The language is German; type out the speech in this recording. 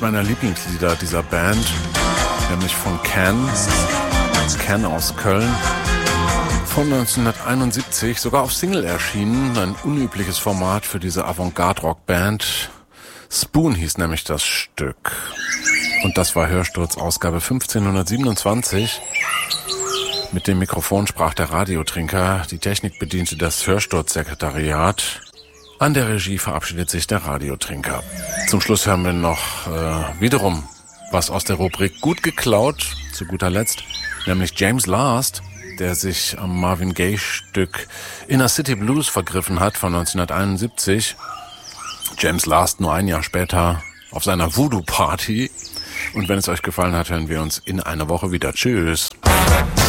meiner Lieblingslieder dieser Band, nämlich von Can aus Köln, von 1971, sogar auf Single erschienen, ein unübliches Format für diese Avantgarde-Rock-Band. Spoon hieß nämlich das Stück. Und das war Hörsturz Ausgabe 1527. Mit dem Mikrofon sprach der Radiotrinker, die Technik bediente das Hörsturzsekretariat. An der Regie verabschiedet sich der Radiotrinker. Zum Schluss hören wir noch wiederum was aus der Rubrik Gut geklaut, zu guter Letzt, nämlich James Last, der sich am Marvin Gaye-Stück Inner City Blues vergriffen hat von 1971. James Last nur ein Jahr später auf seiner Voodoo-Party. Und wenn es euch gefallen hat, hören wir uns in einer Woche wieder. Tschüss.